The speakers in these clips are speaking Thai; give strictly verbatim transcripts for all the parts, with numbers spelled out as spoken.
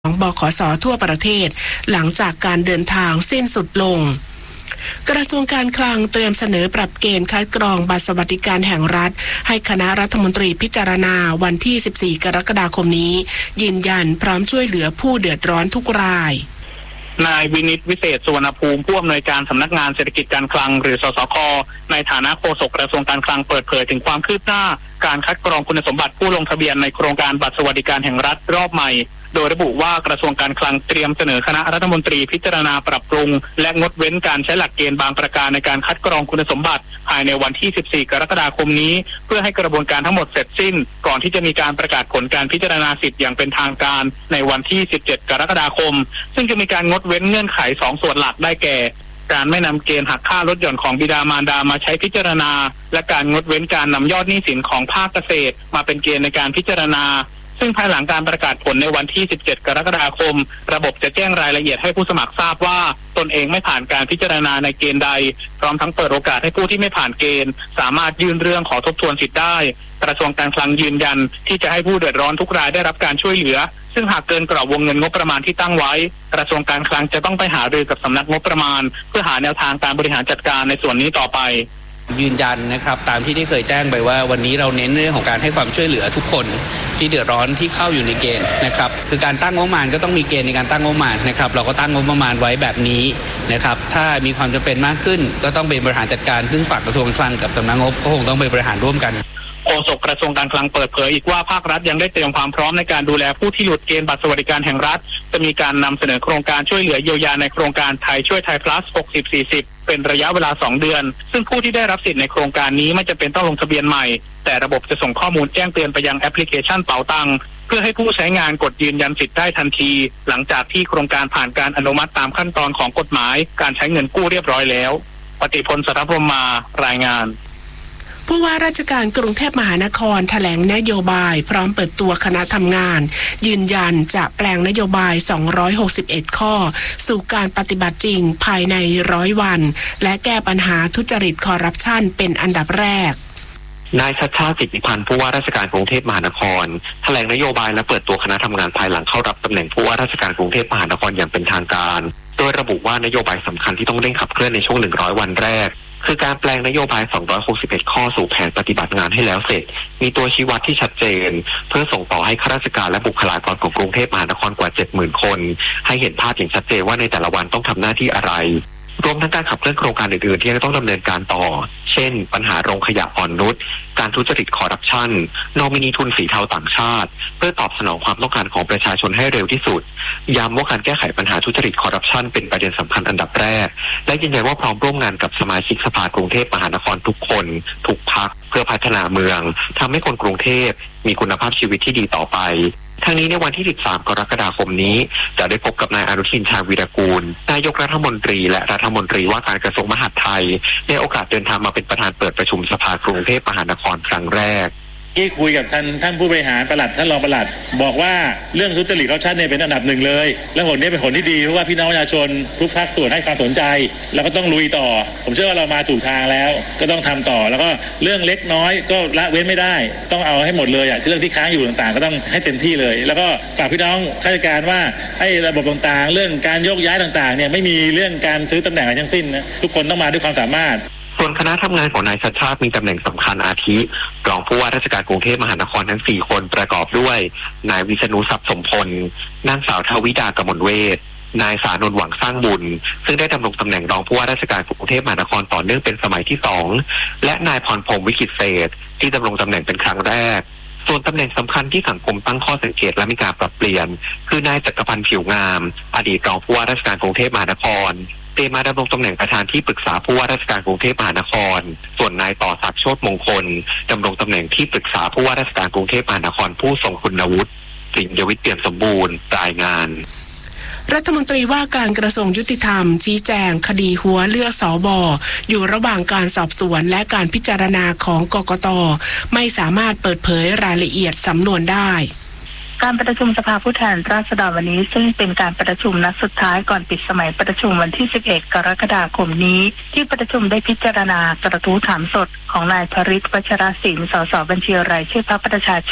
ของบขส.ทั่วประเทศหลังจากการเดินทางสิ้นสุดลงกระทรวงการคลังเตรียมเสนอปรับเกณฑ์คัดกรองบัตรสวัสดิการแห่งรัฐให้คณะรัฐมนตรีพิจารณาวันที่สิบสี่กรกฎาคมนี้ยืนยันพร้อมช่วยเหลือผู้เดือดร้อนทุกรายนายวินิตวิเศษสุวรรณภูมิผู้อำนวยการสำนักงานเศรษฐกิจการคลังหรือสสค.ในฐานะโฆษกกระทรวงการคลังเปิดเผยถึงความคืบหน้าการคัดกรองคุณสมบัติผู้ลงทะเบียนในโครงการบัตรสวัสดิการแห่งรัฐรอบใหม่โดยระบุว่ากระทรวงการคลังเตรียมเสนอคณะรัฐมนตรีพิจารณาปรับปรุงและงดเว้นการใช้หลักเกณฑ์บางประการในการคัดกรองคุณสมบัติภายในวันที่สิบสี่กรกฎาคมนี้เพื่อให้กระบวนการทั้งหมดเสร็จสิ้นก่อนที่จะมีการประกาศผลการพิจารณาสิทธิ์อย่างเป็นทางการในวันที่สิบเจ็ดกรกฎาคมซึ่งจะมีการงดเว้นเงื่อนไขสองส่วนหลักได้แก่การไม่นำเกณฑ์หักค่าลดหย่อนของบิดามารดามาใช้พิจารณาและการงดเว้นการนำยอดหนี้สินของภาคเกษตรมาเป็นเกณฑ์ในการพิจารณาซึ่งภายหลังการประกาศผลในวันที่สิบเจ็ดกรกฎาคมระบบจะแจ้งรายละเอียดให้ผู้สมัครทราบว่าตนเองไม่ผ่านการพิจารณาในเกณฑ์ใดพร้อมทั้งเปิดโอกาสให้ผู้ที่ไม่ผ่านเกณฑ์สามารถยื่นเรื่องขอทบทวนสิทธิ์ได้กระทรวงการคลังยืนยันที่จะให้ผู้เดือดร้อนทุกรายได้รับการช่วยเหลือซึ่งหากเกินกรอบวงเงินงบประมาณที่ตั้งไว้กระทรวงการคลังจะต้องไปหารือกับสำนักงบประมาณเพื่อหาแนวทางการบริหารจัดการในส่วนนี้ต่อไปยืนยันนะครับตามที่ได้เคยแจ้งไปว่าวันนี้เราเน้นเรื่องของการให้ความช่วยเหลือทุกคนที่เดือดร้อนที่เข้าอยู่ในเกณฑ์นะครับคือการตั้งงบประมาณก็ต้องมีเกณฑ์ในการตั้งงบประมาณนะครับเราก็ตั้งงบประมาณไว้แบบนี้นะครับถ้ามีความจำเป็นมากขึ้นก็ต้องเป็นบริหารจัดการซึ่งฝ่ายกระทรวงการคลังกับสำนักงบก็คงต้องไปบริหารร่วมกันโฆษกกระทรวงการคลังเปิดเผยอีกว่าภาครัฐยังได้เตรียมความพร้อมในการดูแลผู้ที่หลุดเกณฑ์บัตรสวัสดิการแห่งรัฐจะมีการนำเสนอโครงการช่วยเหลือเยียวยาในโครงการไทยช่วยไทย plus หกสิบ สี่สิบเป็นระยะเวลาสองเดือนซึ่งผู้ที่ได้รับสิทธิ์ในโครงการนี้ไม่จำเป็นต้องลงทะเบียนใหม่แต่ระบบจะส่งข้อมูลแจ้งเตือนไปยังแอปพลิเคชันเป๋าตังค์เพื่อให้ผู้ใช้งานกดยืนยันสิทธิ์ได้ทันทีหลังจากที่โครงการผ่านการอนุมัติตามขั้นตอนของกฎหมายการใช้เงินกู้เรียบร้อยแล้วปฏิพล สัทธพรหมารายงานผู้ว่าราชการกรุงเทพมหานครแถลงนโยบายพร้อมเปิดตัวคณะทำงานยืนยันจะแปลงนโยบายสองร้อยหกสิบเอ็ดข้อสู่การปฏิบัติจริงภายในร้อยวันและแก้ปัญหาทุจริตคอร์รัปชันเป็นอันดับแรกนายชัชชาติ สิทธิพันธ์ผู้ว่าราชการกรุงเทพมหานครแถลงนโยบายและเปิดตัวคณะทำงานภายหลังเข้ารับตำแหน่งผู้ว่าราชการกรุงเทพมหานครอย่างเป็นทางการโดยระบุว่านโยบายสำคัญที่ต้องเร่งขับเคลื่อนในช่วงหนึ่งร้อยวันแรกคือการแปลงนโยบายสองร้อยหกสิบเอ็ดข้อสู่แผนปฏิบัติงานให้แล้วเสร็จมีตัวชี้วัดที่ชัดเจนเพื่อส่งต่อให้ข้าราชการและบุคลากรของกรุงเทพมหานครกว่า เจ็ดหมื่น คนให้เห็นภาพอย่างชัดเจนว่าในแต่ละวันต้องทำหน้าที่อะไรรวมทั้งการขับเคลื่อนโครงการอื่นๆที่จะต้องดำเนินการต่อเช่นปัญหาโรงขยะอ่อนนุชการทุจริตคอร์รัปชันนอมินีทุนสีเทาต่างชาติเพื่อตอบสนองความต้องการของประชาชนให้เร็วที่สุดย้ำว่าการแก้ไขปัญหาทุจริตคอร์รัปชันเป็นประเด็นสำคัญอันดับแรกและยืนยันว่าพร้อมร่วมงานกับสมาชิกสภากรุงเทพมหานครทุกคนทุกพรรคเพื่อพัฒนาเมืองทำให้คนกรุงเทพมีคุณภาพชีวิตที่ดีต่อไปทั้งนี้ในวันที่สิบสามกรกฎาคมนี้จะได้พบกับนายอนุทินชาญวีรกูลนายกรัฐมนตรีและรัฐมนตรีว่าการกระทรวงมหาดไทยในโอกาสเดินทางมาเป็นประธานเปิดประชุมสภากรุงเทพมหานครครั้งแรกที่คุยกับท่านท่านผู้บริหารปลัดท่านรองปลัดบอกว่าเรื่องทุจริตคอร์รัปชันเนี่ยเป็นอันดับหนึ่งเลยและผลนี้เป็นผลที่ดีเพราะว่าพี่น้องประชาชนทุกภาคส่วนให้ความสนใจแล้วก็ต้องลุยต่อผมเชื่อว่าเรามาถูกทางแล้วก็ต้องทำต่อแล้วก็เรื่องเล็กน้อยก็ละเว้นไม่ได้ต้องเอาให้หมดเลยอ่ะเรื่องที่ค้างอยู่ต่างๆก็ต้องให้เต็มที่เลยแล้วก็ฝากพี่น้องข้าราชการว่าให้ระบบต่างๆเรื่องการยกย้ายต่างๆเนี่ยไม่มีเรื่องการซื้อตำแหน่งอะไรทั้งสิ้นนะทุกคนต้องมาด้วยความสามารถส่วนคณะทำงานของนายชัชชาติมีตำแหน่งสำคัญอาทิรองผู้ว่าราชการกรุงเทพมหานครทั้งสี่คนประกอบด้วยนายวิษณุทรัพย์สมพลนางสาวทวิดากมลเวชนายสานนท์หวังสร้างบุญซึ่งได้ดำรงตำแหน่งรองผู้ว่าราชการกรุงเทพมหานครต่อเนื่องเป็นสมัยที่สองและนายพรพรหมวิกิตเศรษฐ์ที่ดำรงตำแหน่งเป็นครั้งแรกส่วนตำแหน่งสำคัญที่สังคมตั้งข้อสังเกตและมีการปรับเปลี่ยนคือนายจักรพันธ์ผิวงามอดีตรองผู้ว่าราชการกรุงเทพมหานครเตมาดำรงตำแหน่งประธานที่ปรึกษาผู้ว่าราชการกรุงเทพมหานครส่วนนายต่อศักดิ์โชติมงคลดำรงตำแหน่งที่ปรึกษาผู้ว่าราชการกรุงเทพมหานครผู้ทรงคุณวุฒิสิงห์ยวิทย์เปี่ยมสมบูรณ์รายงานรัฐมนตรีว่าการกระทรวงยุติธรรมชี้แจงคดีหัวเลือกสบอยู่ระหว่างการสอบสวนและการพิจารณาของกกต.ไม่สามารถเปิดเผยรายละเอียดสำนวนได้การประชุมสภาผู้แทนราษฎรวันนี้ซึ่งเป็นการประชุมนัดสุดท้ายก่อนปิดสมัยประชุมวันที่สิบเอ็ดกรกฎาคมนี้ที่ประชุมได้พิจารณากระทู้ถามสดของนายธริศ วัชรศิลป์ สสบัญชีรายชื่อพรรคประชาชน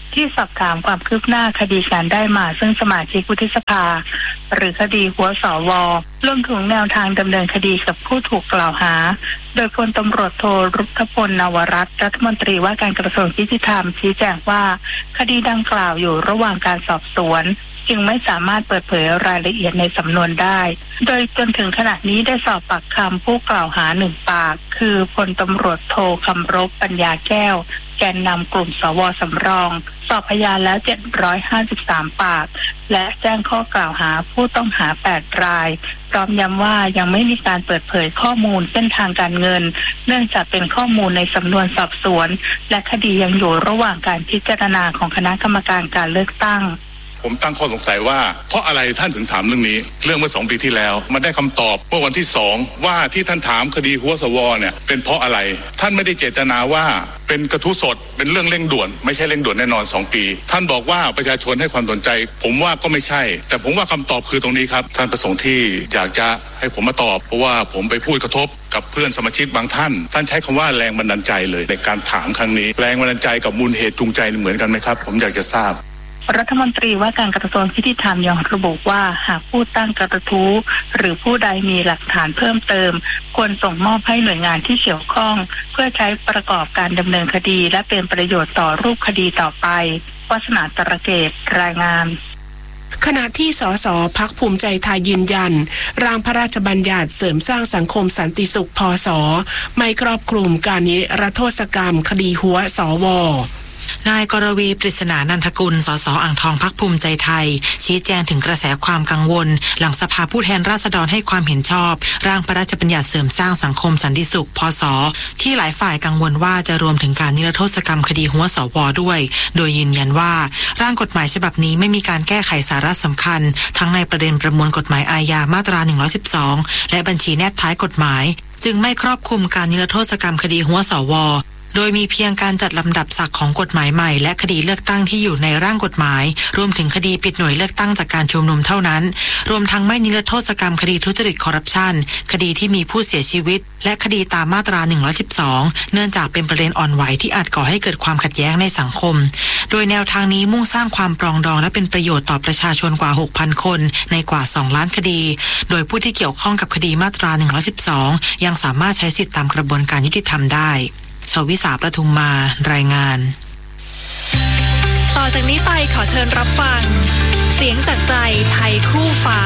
ที่สอบถามความคืบหน้าคดีการได้มาซึ่งสมาชิกวุฒิสภาหรือคดีหัวสวรวมถึงแนวทางดำเนินคดีกับผู้ถูกกล่าวหาโดยพลตำรวจโทรุทธพลนวรัตน์รัฐมนตรีว่าการกระทรวงยุติธรรมชี้แจงว่าคดีดังกล่าวอยู่ระหว่างการสอบสวนจึงไม่สามารถเปิดเผยรายละเอียดในสำนวนได้โดยจนถึงขณะนี้ได้สอบปากคำผู้กล่าวหาหนึ่งปากคือพลตำรวจโทคำรบปัญญาแก้วแกนนำกลุ่มสวสำรองสอบพยานแล้วเจ็ดร้อยห้าสิบสามปากและแจ้งข้อกล่าวหาผู้ต้องหาแปดรายพร้อมย้ำว่ายังไม่มีการเปิดเผยข้อมูลเส้นทางการเงินเนื่องจากเป็นข้อมูลในสำนวนสอบสวนและคดียังอยู่ระหว่างการพิจารณาของคณะกรรมการการเลือกตั้งผมตั้งข้อสงสัยว่าเพราะอะไรท่านถึงถามเรื่องนี้เรื่องเมื่อสองปีที่แล้วมันได้คำตอบเมื่อวันที่สองว่าที่ท่านถามคดีหัวสวเนี่ยเป็นเพราะอะไรท่านไม่ได้เจตนาว่าเป็นกระทู้สดเป็นเรื่องเร่งด่วนไม่ใช่เร่งด่วนแน่นอนสองปีท่านบอกว่าประชาชนให้ความสนใจผมว่าก็ไม่ใช่แต่ผมว่าคำตอบคือตรงนี้ครับท่านประสงค์ที่อยากจะให้ผมมาตอบเพราะว่าผมไปพูดกระทบกับเพื่อนสมาชิกบางท่านท่านใช้คำว่าแรงบันดาลใจเลยในการถามครั้งนี้แรงบันดาลใจกับมูลเหตุจูงใจเหมือนกันไหมครับผมอยากจะทราบรัฐมนตรีว่าการกระทรวงยุติธรรมยังระบุว่าหากผู้ตั้งกระทู้หรือผู้ใดมีหลักฐานเพิ่มเติมควรส่งมอบให้หน่วยงานที่เกี่ยวข้องเพื่อใช้ประกอบการดำเนินคดีและเป็นประโยชน์ต่อรูปคดีต่อไปวาสนาตระเกตรายงานขณะที่สสพรรคภูมิใจไทยยืนยันร่างพระราชบัญญัติเสริมสร้างสังคมสันติสุขพศไม่ครอบคลุมการนิรโทษกรรมคดีหัวสวนายกรวีปริศนานันทกุลสสอ่างทองพรรคภูมิใจไทยชี้แจงถึงกระแสความกังวลหลังสภาผู้แทนราษฎรให้ความเห็นชอบร่างพระราชบัญญัติเสริมสร้างสังคมสันติสุขพศที่หลายฝ่ายกังวลว่าจะรวมถึงการนิรโทษกรรมคดีหัวสวด้วยโดยยืนยันว่าร่างกฎหมายฉบับนี้ไม่มีการแก้ไขสาระสำคัญทั้งในประเด็นประมวลกฎหมายอาญามาตราหนึ่งร้อยสิบสองและบัญชีแนบท้ายกฎหมายจึงไม่ครอบคลุมการนิรโทษกรรมคดีหัวสวโดยมีเพียงการจัดลำดับศักดิ์ของกฎหมายใหม่และคดีเลือกตั้งที่อยู่ในร่างกฎหมายรวมถึงคดีปิดหน่วยเลือกตั้งจากการชุมนุมเท่านั้นรวมทั้งไม่นิรโทษกรรมคดีทุจริตคอร์รัปชันคดีที่มีผู้เสียชีวิตและคดีตามมาตราหนึ่งร้อยสิบสองเนื่องจากเป็นประเด็นอ่อนไหวที่อาจก่อให้เกิดความขัดแย้งในสังคมโดยแนวทางนี้มุ่งสร้างความปรองดองและเป็นประโยชน์ต่อประชาชนกว่า หกพัน คนในกว่าสองล้านคดีโดยผู้ที่เกี่ยวข้องกับคดีมาตราหนึ่งร้อยสิบสองยังสามารถใช้สิทธิตามกระบวนการยุติธรรมได้ชวิสาประทุมมารายงานต่อจากนี้ไปขอเชิญรับฟังเสียงจากใจไทยคู่ฟ้า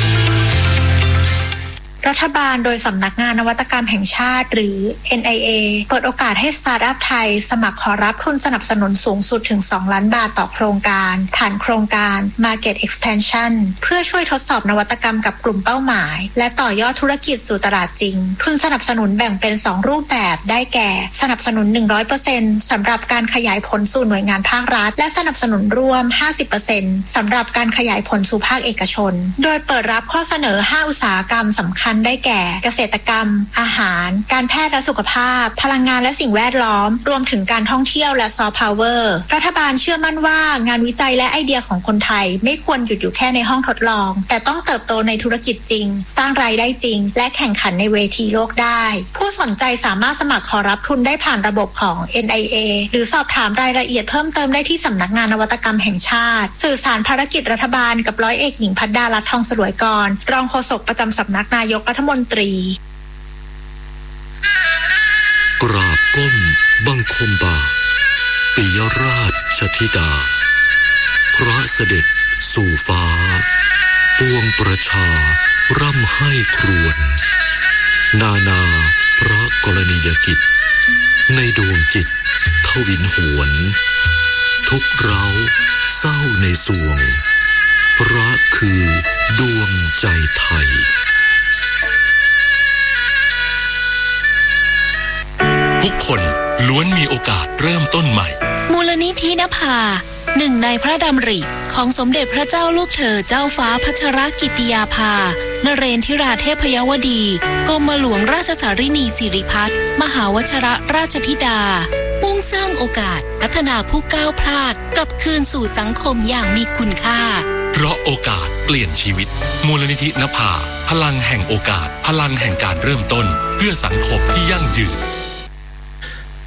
รัฐบาลโดยสำนักงานนวัตกรรมแห่งชาติหรือ เอ็น ไอ เอ เปิดโอกาสให้สตาร์ทอัพไทยสมัครขอรับทุนสนับสนุนสูงสุดถึงสองล้านบาทต่อโครงการผ่านโครงการ Market Expansion เพื่อช่วยทดสอบนวัตกรรมกับกลุ่มเป้าหมายและต่อยอดธุรกิจสู่ตลาดจริงทุนสนับสนุนแบ่งเป็นสองรูปแบบได้แก่สนับสนุน หนึ่งร้อยเปอร์เซ็นต์ สำหรับการขยายผลสู่หน่วยงานภาครัฐและสนับสนุนร่วม ห้าสิบเปอร์เซ็นต์ สำหรับการขยายผลสู่ภาคเอกชนโดยเปิดรับข้อเสนอห้าอุตสาหกรรมสำคัญได้แก่เกษตรกรรมอาหารการแพทย์และสุขภาพพลังงานและสิ่งแวดล้อมรวมถึงการท่องเที่ยวและซอฟต์พาวเวอร์รัฐบาลเชื่อมั่นว่างานวิจัยและไอเดียของคนไทยไม่ควรหยุดอยู่แค่ในห้องทดลองแต่ต้องเติบโตในธุรกิจจริงสร้างรายได้จริงและแข่งขันในเวทีโลกได้ผู้สนใจสามารถสมัครขอรับทุนได้ผ่านระบบของ เอ็น ไอ เอ หรือสอบถามรายละเอียดเพิ่มเติมได้ที่สำนักงานนวัตกรรมแห่งชาติสื่อสารภารกิจรัฐบาลกับร้อยเอกหญิงภัดดารัตน์ทองสลวยกรรองโฆษกประจำสำนักนายกรัฐมนตรีกราบก้มบังคมบาปิยราชธิดาพระเสด็จสู่ฟ้าปวงประชาร่ำให้ครวญนานาพระกรณียกิจในดวงจิตทวินหวนทุกเร้าเศร้าในสวงพระคือดวงใจไทยทุกคนล้วนมีโอกาสเริ่มต้นใหม่มูลนิธินภาหนึ่งในพระดำริของสมเด็จพระเจ้าลูกเธอเจ้าฟ้าพัชรกิติยาภานเรนทิราเทพยวดีกรมหลวงราชสารินีสิริพัฒน์มหาวชรราชธิดามุ่งสร้างโอกาสพัฒนาผู้ก้าวพลาดกลับคืนสู่สังคมอย่างมีคุณค่าเพราะโอกาสเปลี่ยนชีวิตมูลนิธินภาพลังแห่งโอกาสพลังแห่งการเริ่มต้นเพื่อสังคมที่ยั่งยืน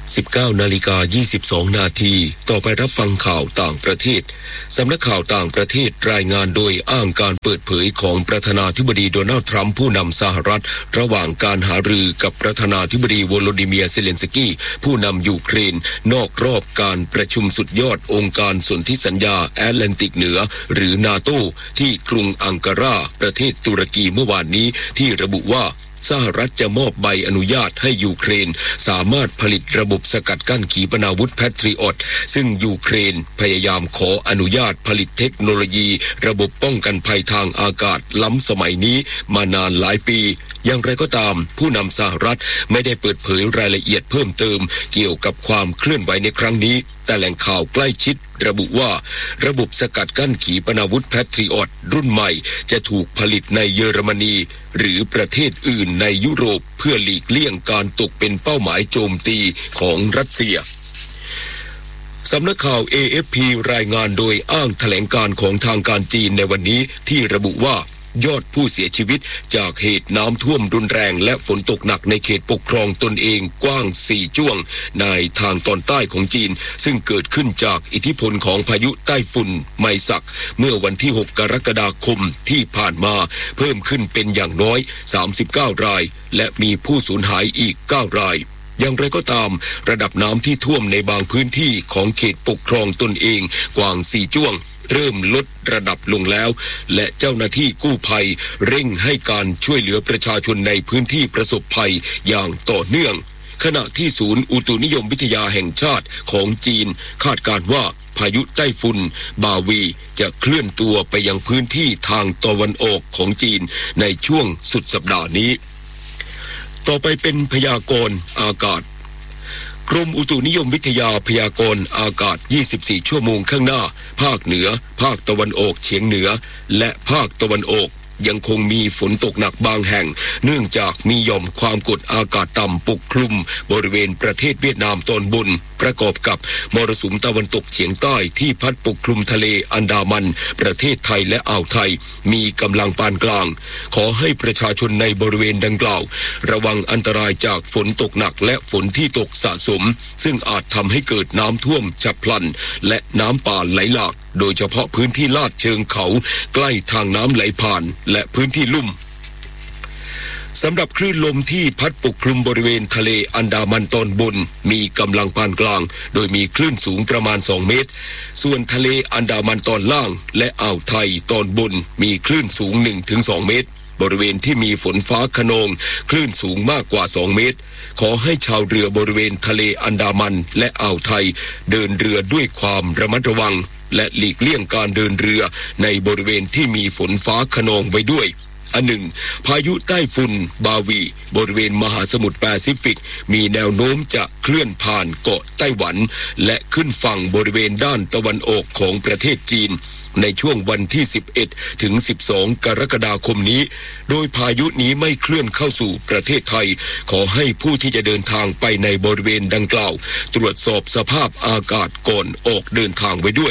สิบเก้านาฬิกายี่สิบสองนาทีต่อไปรับฟังข่าวต่างประเทศสำนักข่าวต่างประเทศรายงานโดยอ้างการเปิดเผยของประธานาธิบดีโดนัลด์ทรัมป์ผู้นำสหรัฐระหว่างการหารือกับประธานาธิบดีโวโลดิเมียร์เซเลนสกี้ผู้นำยูเครนนอกรอบการประชุมสุดยอดองค์การสนธิสัญญาแอตแลนติกเหนือหรือนาโตที่กรุงอังการาประเทศตุรกีเมื่อวานนี้ที่ระบุว่าสหรัฐจะมอบใบอนุญาตให้ยูเครนสามารถผลิตระบบสกัดกั้นขีปนาวุธแพทริอตซึ่งยูเครนพยายามขออนุญาตผลิตเทคโนโลยีระบบป้องกันภัยทางอากาศล้ำสมัยนี้มานานหลายปีอย่างไรก็ตามผู้นำสหรัฐไม่ได้เปิดเผยรายละเอียดเพิ่มเติมเกี่ยวกับความเคลื่อนไหวในครั้งนี้แต่แหล่งข่าวใกล้ชิดระบุว่าระบบสกัดกั้นขีปนาวุธแพทริอตรุ่นใหม่จะถูกผลิตในเยอรมนีหรือประเทศอื่นในยุโรปเพื่อหลีกเลี่ยงการตกเป็นเป้าหมายโจมตีของรัสเซียสำนักข่าว เอ เอฟ พี รายงานโดยอ้างแถลงการของทางการจีนในวันนี้ที่ระบุว่ายอดผู้เสียชีวิตจากเหตุน้ำท่วมรุนแรงและฝนตกหนักในเขตปกครองตนเองกว้างสี่จ้วงในทางตอนใต้ของจีนซึ่งเกิดขึ้นจากอิทธิพลของพายุใต้ฝุ่นไมซักเมื่อวันที่หกกรกฎาคมที่ผ่านมาเพิ่มขึ้นเป็นอย่างน้อยสามสิบเก้ารายและมีผู้สูญหายอีกเก้ารายอย่างไรก็ตามระดับน้ำที่ท่วมในบางพื้นที่ของเขตปกครองตนเองกว้างสี่จ้วงเริ่มลดระดับลงแล้วและเจ้าหน้าที่กู้ภัยเร่งให้การช่วยเหลือประชาชนในพื้นที่ประสบภัยอย่างต่อเนื่องขณะที่ศูนย์อุตุนิยมวิทยาแห่งชาติของจีนคาดการณ์ว่าพายุไต้ฝุ่นบาวีจะเคลื่อนตัวไปยังพื้นที่ทางตะวันออกของจีนในช่วงสุดสัปดาห์นี้ต่อไปเป็นพยากรณ์อากาศกรมอุตุนิยมวิทยาพยากรณ์อากาศยี่สิบสี่ชั่วโมงข้างหน้าภาคเหนือภาคตะวันออกเฉียงเหนือและภาคตะวันออกยังคงมีฝนตกหนักบางแห่งเนื่องจากมีหย่อมความกดอากาศต่ำปกคลุมบริเวณประเทศเวียดนามตอนบนประกอบกับมรสุมตะวันตกเฉียงใต้ที่พัดปกคลุมทะเลอันดามันประเทศไทยและอ่าวไทยมีกำลังปานกลางขอให้ประชาชนในบริเวณดังกล่าวระวังอันตรายจากฝนตกหนักและฝนที่ตกสะสมซึ่งอาจทำให้เกิดน้ำท่วมฉับพลันและน้ำป่าไหลหลากโดยเฉพาะพื้นที่ลาดเชิงเขาใกล้ทางน้ำไหลผ่านและพื้นที่ลุ่มสำหรับคลื่นลมที่พัดปกคลุมบริเวณทะเลอันดามันตอนบนมีกำลังปานกลางโดยมีคลื่นสูงประมาณสองเมตรส่วนทะเลอันดามันตอนล่างและอ่าวไทยตอนบนมีคลื่นสูง หนึ่งถึงสอง เมตรบริเวณที่มีฝนฟ้าคะนองคลื่นสูงมากกว่าสองเมตรขอให้ชาวเรือบริเวณทะเลอันดามันและอ่าวไทยเดินเรือด้วยความระมัดระวังและหลีกเลี่ยงการเดินเรือในบริเวณที่มีฝนฟ้าคะนองไว้ด้วยอันหนึ่งพายุใต้ฝุ่นบาวีบริเวณมหาสมุทรแปซิฟิกมีแนวโน้มจะเคลื่อนผ่านเกาะไต้หวันและขึ้นฝั่งบริเวณด้านตะวันออกของประเทศจีนในช่วงวันที่สิบเอ็ดถึงสิบสองกรกฎาคมนี้โดยพายุนี้ไม่เคลื่อนเข้าสู่ประเทศไทยขอให้ผู้ที่จะเดินทางไปในบริเวณดังกล่าวตรวจสอบสภาพอากาศก่อนออกเดินทางไว้ด้วย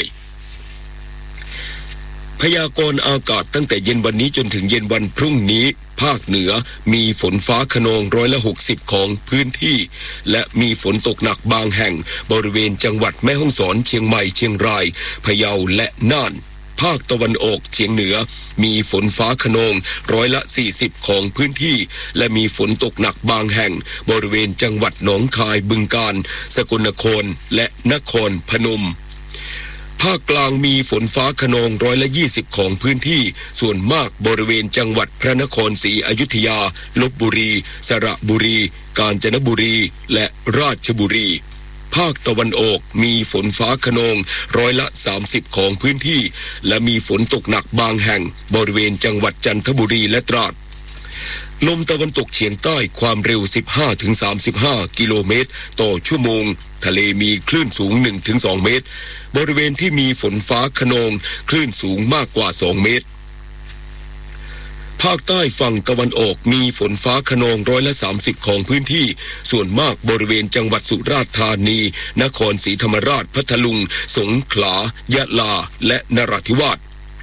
พยากรณ์อากาศตั้งแต่เย็นวันนี้จนถึงเย็นวันพรุ่งนี้ภาคเหนือมีฝนฟ้าคะนองร้อยละหกสิบของพื้นที่และมีฝนตกหนักบางแห่งบริเวณจังหวัดแม่ฮ่องสอนเชียงใหม่เชียงรายพะเยาและน่านภาคตะวันออกเฉียงเหนือมีฝนฟ้าคะนองร้อยละสี่สิบของพื้นที่และมีฝนตกหนักบางแห่งบริเวณจังหวัดหนองคายบึงกาฬสกลนครและนครพนมภาคกลางมีฝนฟ้าคะนองร้อยละยี่สิบของพื้นที่ส่วนมากบริเวณจังหวัดพระนครศรีอยุธยาลพบุรีสระบุรีกาญจนบุรีและราชบุรีภาคตะวันออกมีฝนฟ้าคะนองร้อยละสามสิบของพื้นที่และมีฝนตกหนักบางแห่งบริเวณจังหวัดจันทบุรีและตราดลมตะวันตกเฉียงใต้ความเร็ว สิบห้าถึงสามสิบห้า กิโลเมตรต่อชั่วโมงทะเลมีคลื่นสูง หนึ่งถึงสอง เมตรบริเวณที่มีฝนฟ้าคะนองคลื่นสูงมากกว่าสองเมตรภาคใต้ฝั่งตะวันออกมีฝนฟ้าคะนองร้อยละสามสิบของพื้นที่ส่วนมากบริเวณจังหวัดสุราษฎร์ธานีนครศรีธรรมราชพัทลุงสงขลายะลาและนราธิวาส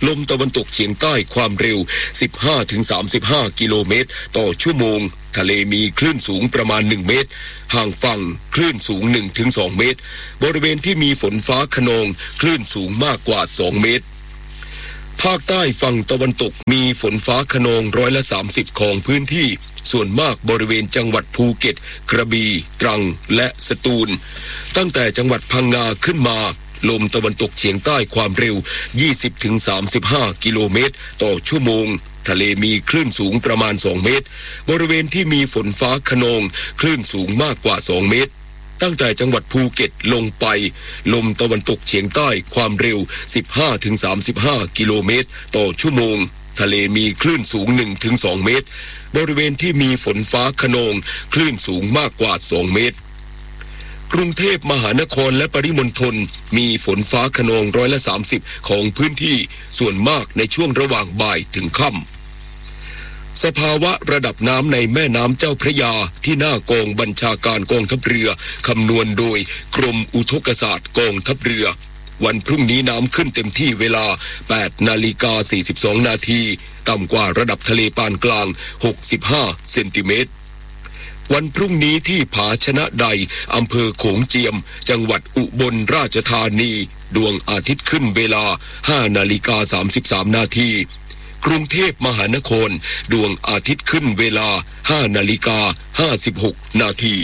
ลมตะวันตกเฉียงใต้ความเร็ว สิบห้าถึงสามสิบห้า กิโลเมตรต่อชั่วโมงทะเลมีคลื่นสูงประมาณหนึ่งเมตรห่างฝั่งคลื่นสูง หนึ่งถึงสอง เมตรบริเวณที่มีฝนฟ้าคะนองคลื่นสูงมากกว่าสองเมตรภาคใต้ฝั่งตะวันตกมีฝนฟ้าคะนองร้อยละสามสิบของพื้นที่ส่วนมากบริเวณจังหวัดภูเก็ตกระบี่ตรังและสตูลตั้งแต่จังหวัดพังงาขึ้นมาลมตะวันตกเฉียงใต้ความเร็ว ยี่สิบถึงสามสิบห้า กิโลเมตรต่อชั่วโมงทะเลมีคลื่นสูงประมาณสองเมตรบริเวณที่มีฝนฟ้าคะนองคลื่นสูงมากกว่าสองเมตรตั้งแต่จังหวัดภูเก็ตลงไปลมตะวันตกเฉียงใต้ความเร็ว สิบห้าถึงสามสิบห้า กิโลเมตรต่อชั่วโมงทะเลมีคลื่นสูง หนึ่งถึงสอง เมตรบริเวณที่มีฝนฟ้าคะนองคลื่นสูงมากกว่าสองเมตรกรุงเทพมหานครและปริมณฑลมีฝนฟ้าคะนองร้อยละสามสิบของพื้นที่ส่วนมากในช่วงระหว่างบ่ายถึงค่ำสภาวะระดับน้ำในแม่น้ำเจ้าพระยาที่หน้ากองบัญชาการกองทัพเรือคำนวณโดยกรมอุทกศาสตร์กองทัพเรือวันพรุ่งนี้น้ำขึ้นเต็มที่เวลา แปดนาฬิกาสี่สิบสอง นาทีต่ำกว่าระดับทะเลปานกลางหกสิบห้าเซนติเมตรวันพรุ่งนี้ที่ผาชนะใดอำเภอโขงเจียมจังหวัดอุบลราชธานีดวงอาทิตย์ขึ้นเวลา ห้านาฬิกาสามสิบสาม นาทีกรุงเทพมหานครดวงอาทิตย์ขึ้นเวลา ห้านาฬิกาห้าสิบหก นาที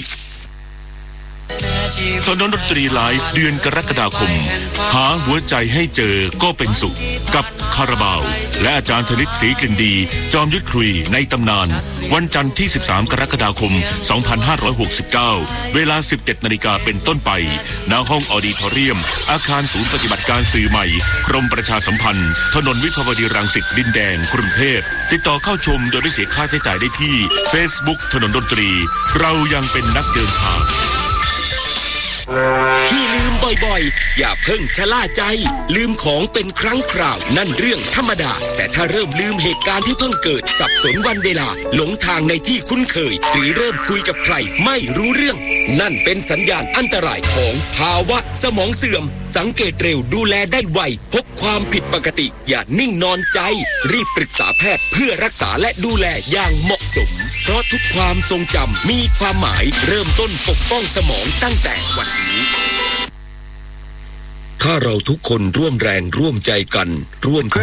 ถนนดนตรีไลฟ์เดือนกรกฎาคมหาหัวใจให้เจอก็เป็นสุขกับคาราบาวและอาจารย์ธนิตศรีกลิ่นดีจอมยุทธคุยในตำนานวันจันทร์ที่สิบสามกรกฎาคมสองพันห้าร้อยหกสิบเก้าเวลา สิบเจ็ดนาฬิกาเป็นต้นไปณห้องออดิทอเรียมอาคารศูนย์ปฏิบัติการสื่อใหม่กรมประชาสัมพันธ์ถนนวิภาวดีรังสิตดินแดงกรุงเทพติดต่อเข้าชมโดยไม่เสียค่าใช้จ่ายได้ที่ Facebook ถนนดนตรีเรายังเป็นนักเดินทางที่ลืมบ่อยๆอย่าเพิ่งชะล่าใจลืมของเป็นครั้งคราวนั่นเรื่องธรรมดาแต่ถ้าเริ่มลืมเหตุการณ์ที่เพิ่งเกิดสับสนวันเวลาหลงทางในที่คุ้นเคยหรือเริ่มคุยกับใครไม่รู้เรื่องนั่นเป็นสัญญาณอันตรายของภาวะสมองเสื่อมสังเกตเร็วดูแลได้ไวพบความผิดปกติอย่านิ่งนอนใจรีบปรึกษาแพทย์เพื่อรักษาและดูแลอย่างเหมาะสมเพราะทุกความทรงจำมีความหมายเริ่มต้นปกป้องสมองตั้งแต่วันนี้ถ้าเราทุกคนร่วมแรงร่วมใจกันร่วม